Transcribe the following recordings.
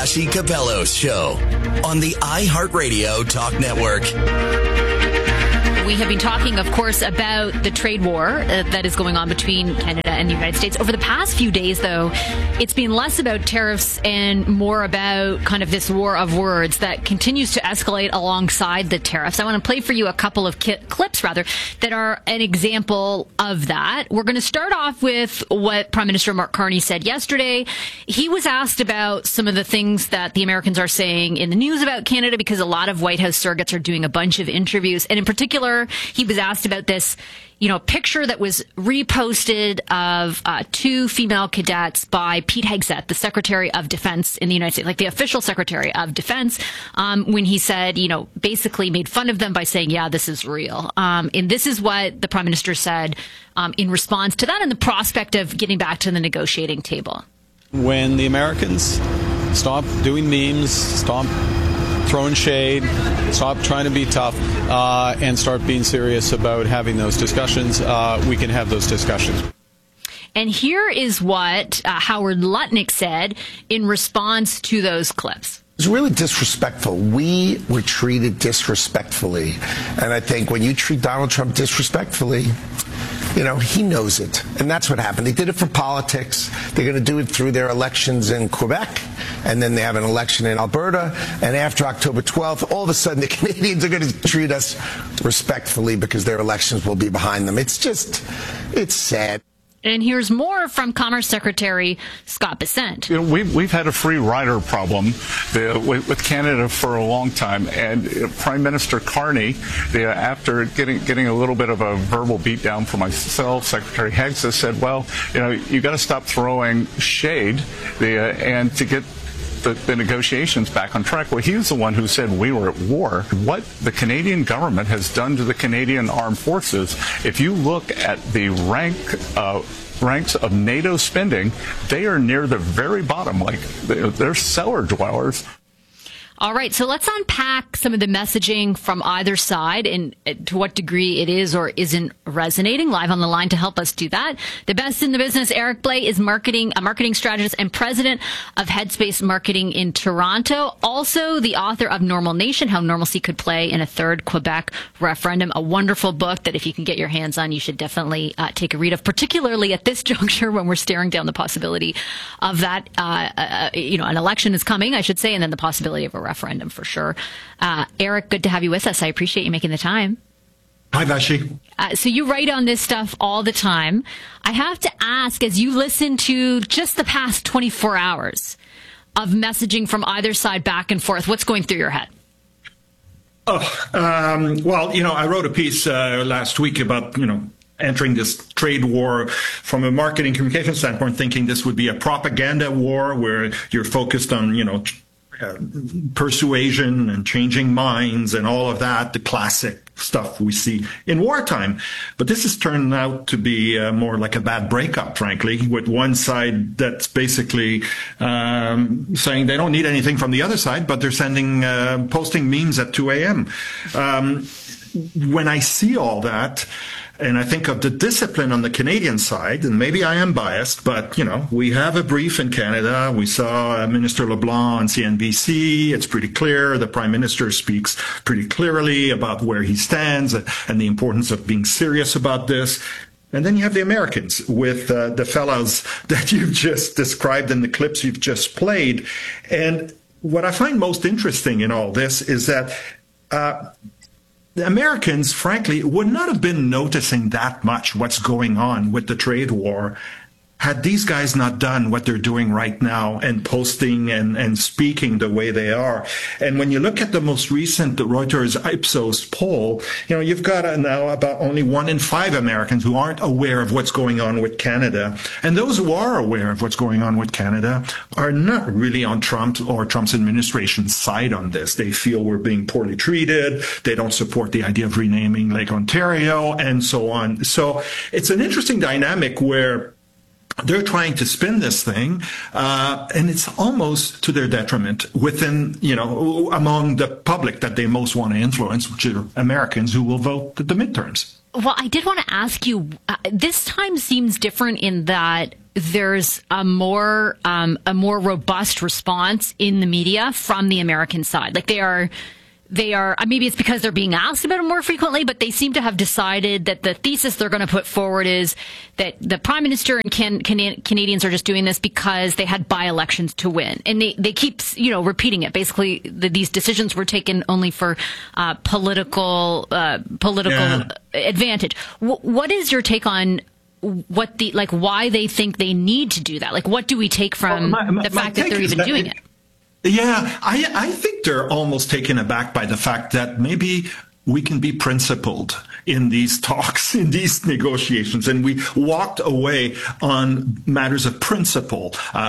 Ashley Capello's show on the iHeartRadio Talk Network. We have been talking, of course, about the trade war that is going on between Canada and the United States. Over the past few days, though, it's been less about tariffs and more about kind of this war of words that continues to escalate alongside the tariffs. I want to play for you a couple of clips, that are an example of that. We're going to start off with what Prime Minister Mark Carney said yesterday. He was asked about some of the things that the Americans are saying in the news about Canada, because a lot of White House surrogates are doing a bunch of interviews. And in particular, he was asked about this, picture that was reposted of two female cadets by Pete Hegseth, the Secretary of Defense in the United States, like the official Secretary of Defense, when he said, basically made fun of them by saying, yeah, this is real. And this is what the Prime Minister said in response to that and the prospect of getting back to the negotiating table. When the Americans stop doing memes, stop throwing shade, stop trying to be tough, and start being serious about having those discussions, we can have those discussions. And here is what Howard Lutnick said in response to those clips. It was really disrespectful. We were treated disrespectfully. And I think when you treat Donald Trump disrespectfully, he knows it. And that's what happened. They did it for politics. They're going to do it through their elections in Quebec. And then they have an election in Alberta. And after October 12th, all of a sudden the Canadians are going to treat us respectfully because their elections will be behind them. It's sad. And here's more from Commerce Secretary Scott Bessent. We've had a free rider problem with Canada for a long time, and Prime Minister Carney, after getting a little bit of a verbal beatdown from myself, Secretary Hegseth said, "Well, you got to stop throwing shade, and to get the negotiations back on track." Well, he was the one who said we were at war. What the Canadian government has done to the Canadian armed forces, if you look at the ranks of NATO spending, they are near the very bottom. Like, they're cellar dwellers. All right, so let's unpack some of the messaging from either side and to what degree it is or isn't resonating. Live on the line to help us do that, the best in the business, Eric Blais, is a marketing strategist and president of Headspace Marketing in Toronto. Also, the author of Normal Nation, How Normalcy Could Play in a Third Quebec Referendum, a wonderful book that if you can get your hands on, you should definitely take a read of, particularly at this juncture when we're staring down the possibility of that, an election is coming, I should say, and then the possibility of a referendum for sure. Eric, good to have you with us. I appreciate you making the time. Hi, Vashi. So you write on this stuff all the time. I have to ask, as you listen to just the past 24 hours of messaging from either side back and forth, what's going through your head? I wrote a piece last week about, entering this trade war from a marketing communication standpoint, thinking this would be a propaganda war where you're focused on, persuasion and changing minds and all of that, the classic stuff we see in wartime. But this has turned out to be more like a bad breakup, frankly, with one side that's basically saying they don't need anything from the other side, but they're posting memes at 2 a.m. When I see all that, and I think of the discipline on the Canadian side, and maybe I am biased, but, we have a brief in Canada. We saw Minister LeBlanc on CNBC. It's pretty clear. The Prime Minister speaks pretty clearly about where he stands and the importance of being serious about this. And then you have the Americans with the fellows that you've just described in the clips you've just played. And what I find most interesting in all this is that the Americans, frankly, would not have been noticing that much what's going on with the trade war had these guys not done what they're doing right now and posting and speaking the way they are. And when you look at the most recent Reuters Ipsos poll, you've got now about only 1 in 5 Americans who aren't aware of what's going on with Canada. And those who are aware of what's going on with Canada are not really on Trump or Trump's administration's side on this. They feel we're being poorly treated. They don't support the idea of renaming Lake Ontario and so on. So it's an interesting dynamic where they're trying to spin this thing, and it's almost to their detriment within, among the public that they most want to influence, which are Americans who will vote the midterms. Well, I did want to ask you, this time seems different in that there's a more robust response in the media from the American side. Like they are, maybe it's because they're being asked about it more frequently, but they seem to have decided that the thesis they're going to put forward is that the Prime Minister and Canadians are just doing this because they had by-elections to win. And they keep, repeating it. Basically, these decisions were taken only for political advantage. What is your take on why they think they need to do that? Like, what do we take from the fact that they're even doing it? Yeah, I think they're almost taken aback by the fact that maybe we can be principled in these talks, in these negotiations, and we walked away on matters of principle,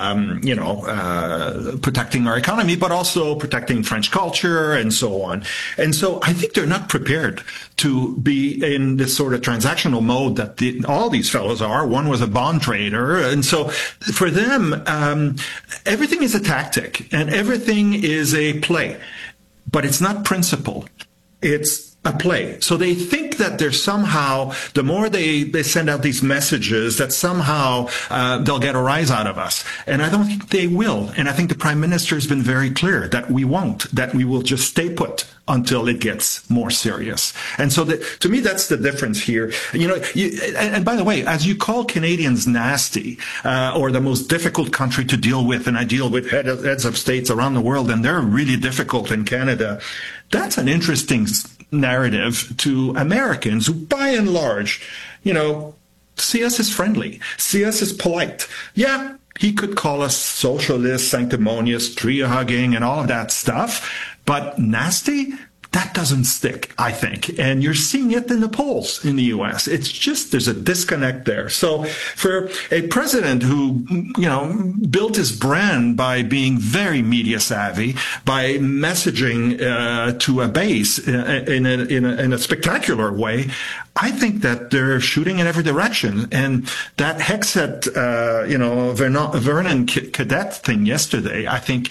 protecting our economy, but also protecting French culture and so on. And so I think they're not prepared to be in this sort of transactional mode that all these fellows are. One was a bond trader. And so for them, everything is a tactic and everything is a play, but it's not principle. It's a play. So they think that there's somehow, the more they send out these messages, that somehow they'll get a rise out of us. And I don't think they will. And I think the Prime Minister has been very clear that we won't, that we will just stay put until it gets more serious. And so to me, that's the difference here. And by the way, as you call Canadians nasty, or the most difficult country to deal with, and I deal with heads of states around the world, and they're really difficult in Canada, that's an interesting narrative to Americans who, by and large, see us as friendly, see us as polite. Yeah, he could call us socialist, sanctimonious, tree-hugging, and all of that stuff, but nasty? That doesn't stick, I think. And you're seeing it in the polls in the U.S. It's just, there's a disconnect there. So for a president who, built his brand by being very media savvy, by messaging to a base in a spectacular way, I think that they're shooting in every direction. And that Hexet, Vernon Cadet thing yesterday, I think,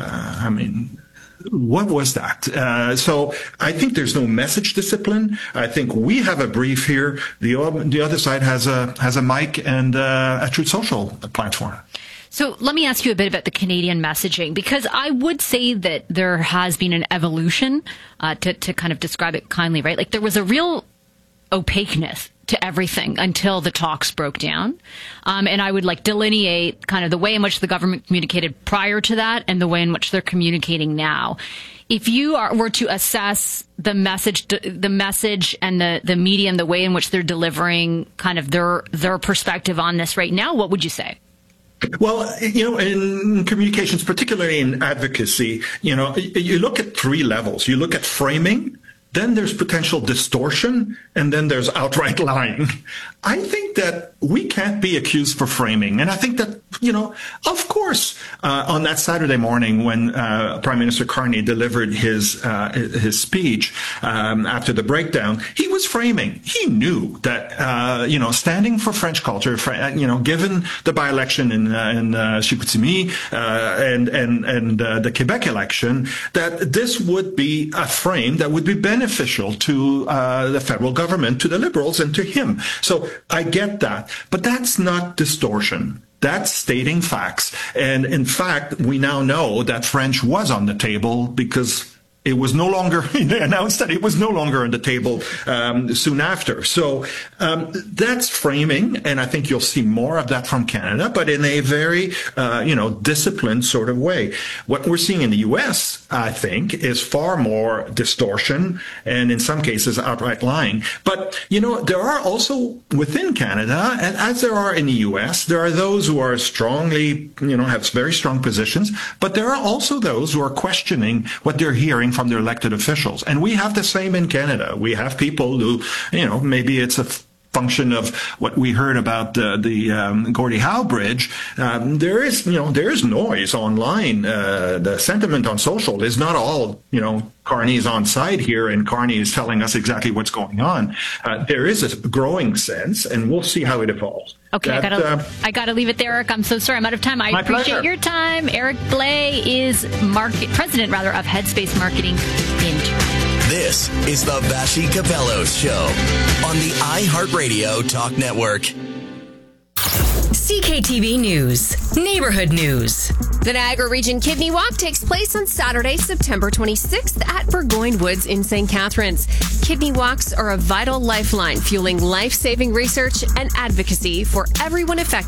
what was that? So I think there's no message discipline. I think we have a brief here. The other side has a mic and a Truth Social platform. So let me ask you a bit about the Canadian messaging, because I would say that there has been an evolution, to kind of describe it kindly, right? Like there was a real opaqueness to everything until the talks broke down. And I would delineate kind of the way in which the government communicated prior to that and the way in which they're communicating now. If you were to assess the message and the media and the way in which they're delivering kind of their perspective on this right now, what would you say? Well, in communications, particularly in advocacy, you look at three levels. You look at framing, then there's potential distortion, and then there's outright lying. I think that we can't be accused for framing. And I think that, of course, on that Saturday morning when Prime Minister Carney delivered his speech after the breakdown, he was framing. He knew that, standing for French culture, given the by-election in Chicoutimi and the Quebec election, that this would be a frame that would be beneficial to the federal government, to the Liberals, and to him. So I get that, but that's not distortion. That's stating facts. And in fact, we now know that French was on the table because it was no longer, they announced that it was no longer on the table soon after. So that's framing, and I think you'll see more of that from Canada, but in a very, disciplined sort of way. What we're seeing in the U.S., I think, is far more distortion and in some cases outright lying. But, there are also within Canada, and as there are in the U.S., there are those who are strongly, have very strong positions, but there are also those who are questioning what they're hearing from their elected officials. And we have the same in Canada. We have people who, maybe it's a function of what we heard about the Gordie Howe Bridge. There is noise online. The sentiment on social is not all, Carney is on side here and Carney is telling us exactly what's going on. There is a growing sense, and we'll see how it evolves. Okay, I gotta leave it there, Eric. I'm so sorry, I'm out of time. I appreciate your time. Eric Blais is president of Headspace Marketing in Toronto. This is the Vassy Kapelos Show on the iHeartRadio Talk Network. CKTV News, Neighborhood News. The Niagara Region Kidney Walk takes place on Saturday, September 26th at Burgoyne Woods in St. Catharines. Kidney walks are a vital lifeline, fueling life-saving research and advocacy for everyone affected